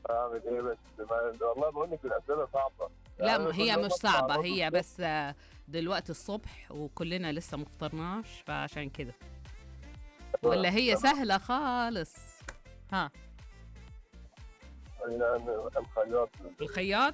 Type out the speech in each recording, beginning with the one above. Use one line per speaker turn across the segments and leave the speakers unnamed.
اعمل ايه بس؟ والله بقول لك الاسئله صعبه.
لا
يعني
هي
كل
مش
يوم
صعبة،
أطلع
هي بس دلوقتي الصبح وكلنا لسه مفطرناش فعشان كده. ولا هي
تمام.
سهلة خالص؟ ها،
يعني الخياط.
الخياط.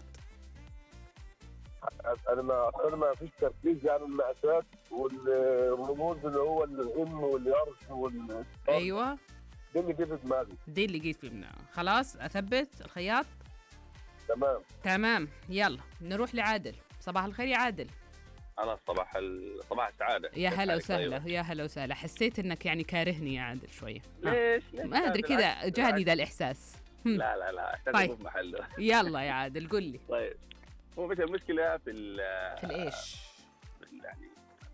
انا ما فيش تركيز، يعني المقاسات والرموز اللي هو الام واليرش
ايوه
دي اللي جه في دماغي.
دي اللي جيت في منها. خلاص اثبت الخياط.
تمام.
تمام، يلا نروح لعادل. صباح الخير يا عادل.
خلاص صباح السعادة.
يا
كيف
هلا
حالك؟
وسهلا.
طيب.
يا هلا وسهلا. حسيت انك يعني كارهني يا عادل شوية.
ليش
ما ادري كذا جاني ذا الاحساس.
لا احسن
طيب.
في محله.
يلا يا عادل قل لي.
طيب، هو بس المشكلة في
في الايش؟
يعني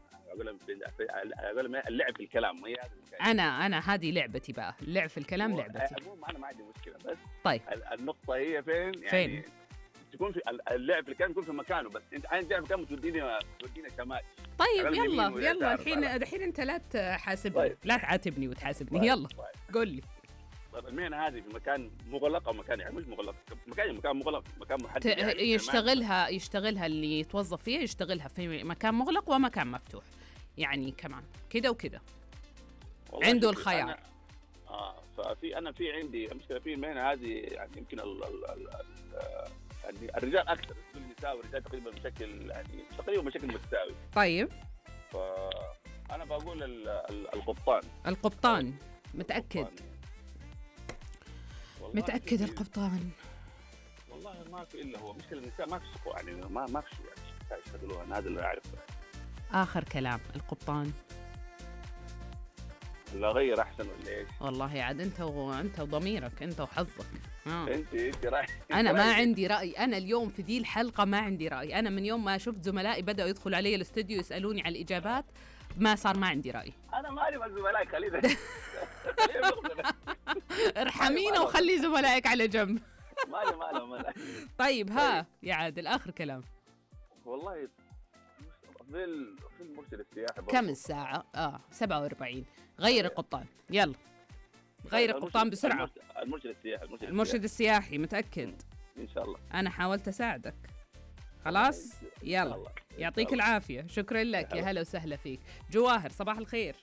اقول اللعب في الكلام، هي هذه
انا هذه لعبتي بقى، اللعب في الكلام لعبتي.
عموما انا ما عندي مشكلة، بس
طيب
النقطة هي فين؟ يعني
فين؟
تكون في اللعب في الكلام يكون في مكانه، بس انت عايز تعرف كم تودينا شمال.
طيب
على اليمين
يلا
واليسار.
الحين انت لا تحاسبني.
طيب.
لا تعاتبني وتحاسبني.
طيب.
يلا
طيب.
قل لي.
طيب المهنة هذه في مكان مغلق او مكان يعني مش مغلق، مكان مغلق، مكان محدد يعني
يشتغلها اللي يتوظف فيها، يشتغلها في مكان مغلق ومكان مفتوح، يعني كمان كده وكده.
والله
عنده
شوفي،
الخيار.
انا في عندي مشكله في المهنه هذه، يعني يمكن يعني الرجال اكثر من النساء، والرجال تقريبا بشكل متساوي.
طيب
فانا بقول القبطان.
متأكد؟
والله
متأكد
شوفي،
القبطان؟
والله ما في الا هو مشكله النساء ما في سقوط، يعني ما في شيء يعني النساء يشتغلوها، هذا اللي اعرفه.
آخر كلام القبطان.
لا غير احسن ولا ايش؟
والله عاد انت وضميرك، انت وحظك.
انت رايح.
انا ما عندي راي. انا اليوم في دي الحلقه ما عندي راي. انا من يوم ما شفت زملائي بداوا يدخلوا علي الاستوديو يسالوني على الاجابات ما عندي راي.
انا ما اعرف الزملاء، خلينا
ارحمينا وخلي زملائك على جنب.
ما
طيب ها يا عادل آخر كلام.
والله في المرشد السياحي
كم الساعة؟ 47. غير القبطان يلا. غير القبطان بسرعة. المرشد السياحي متأكد؟
إن شاء الله.
أنا حاولت أساعدك. خلاص يلا. يعطيك العافية. شكرا لك. يا هلا وسهلا فيك. جواهر صباح الخير.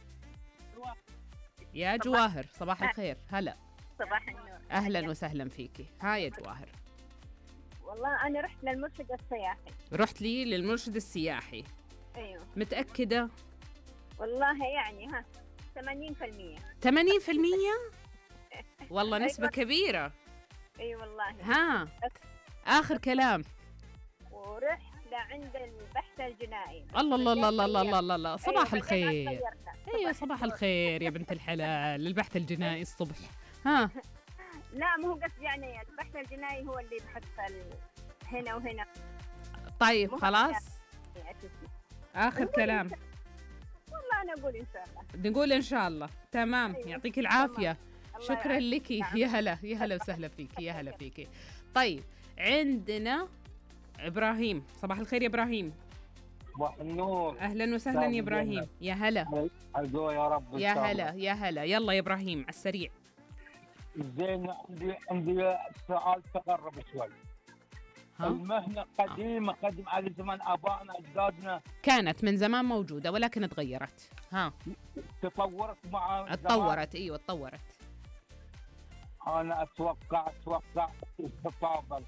يا جواهر صباح الخير. هلا.
صباح النور.
أهلا وسهلا فيكي. ها يا جواهر.
والله أنا رحت للمرشد السياحي.
رحت لي للمرشد السياحي.
أيوه.
متأكدة؟
والله يعني 80%.
80%؟ والله نسبة
أيوة.
كبيرة.
أي والله.
ها آخر كلام.
ورحت لعند البحث الجنائي.
الله الله الله الله الله الله الله. صباح
أيوة
الخير. ايوه صباح الخير يا بنت الحلال. البحث الجنائي الصبح. ها
لا مو قصدي، يعني البحث الجنائي هو اللي بحث هنا وهنا.
طيب خلاص آخر كلام.
والله أنا أقول إن شاء الله.
نقول إن شاء الله. تمام.
أيوة.
يعطيك العافية.
الله
شكرا
يعافيك.
لك. يا هلا وسهلا فيك. يا هلا فيك. طيب عندنا إبراهيم. صباح الخير يا إبراهيم.
صباح النور.
أهلا وسهلا يا إبراهيم. يا هلا.
أرجو يا رب.
يا هلا يا هلا. يلا يا إبراهيم على السريع.
زين، عندي سؤال تقرب شوي. المهنة قديمة على زمان آبائنا أجدادنا،
كانت من زمان موجودة ولكن تغيرت.
تطورت مع
اتطورت. ايوه اتطورت.
انا اتوقع الخطابه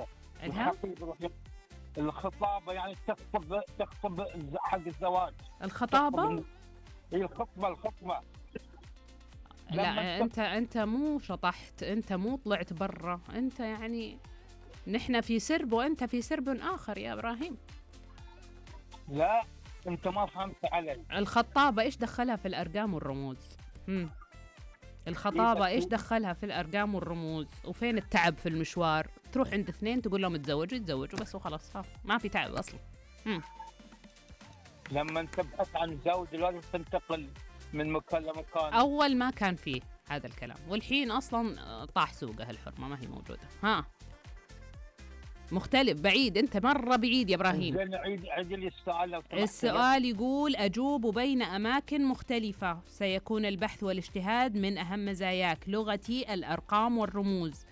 الخطابه يعني تخطب حق الزواج.
الخطابه.
هي الخطبه.
لا انت مو شطحت، انت مو طلعت برا، انت يعني نحن في سرب وانت في سرب اخر يا ابراهيم.
لا انت ما فهمت علي.
الخطابه ايش دخلها في الارقام والرموز؟ الخطابه ايش دخلها في الارقام والرموز؟ وفين التعب في المشوار؟ تروح عند اثنين تقول لهم يتزوجوا بس وخلاص. ما في تعب اصلا.
لما تبحث عن زوج لازم تنتقل من مكان لمكان.
اول ما كان فيه هذا الكلام، والحين اصلا طاح سوقه الحرمه ما هي موجوده. مختلف بعيد. انت مره بعيد يا ابراهيم.
عيد لي السؤال.
السؤال يقول اجوب بين اماكن مختلفه، سيكون البحث والاجتهاد من اهم مزاياك، لغتي الارقام والرموز،